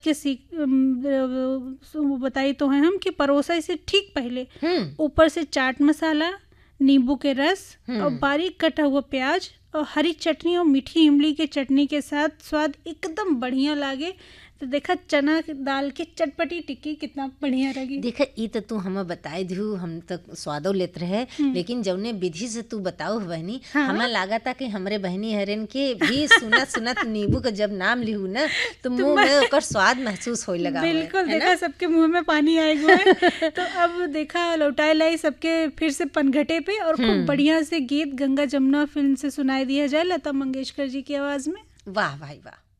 के बताई तो है हम कि परोसा इसे ठीक पहले ऊपर से चाट मसाला, नींबू के रस और बारीक कटा हुआ प्याज और हरी चटनी और मीठी इमली के चटनी के साथ स्वाद एकदम बढ़िया लागे। तो देखा चना दाल के चटपटी टिक्की कितना बढ़िया लगी। देखा ई तो तू हमें बताई दिहू, हम तो स्वादो लेत रहे, लेकिन जौने विधि से तू बताओ बहनी, हमें लगा था कि हमरे बहनी हरेन के भी सुनत नींबू का जब नाम लिहू ना तो मुंह में ओकर स्वाद महसूस होए लगा। बिल्कुल, देखा सबके मुंह में पानी आए हुआ है। तो अब देखा लौटाए लाई सबके फिर से पनघटे पे और खूब बढ़िया से गीत गंगा जमुना फिल्म से सुनाई दिया जाए लता मंगेशकर जी की आवाज में। वाह भाई वाह।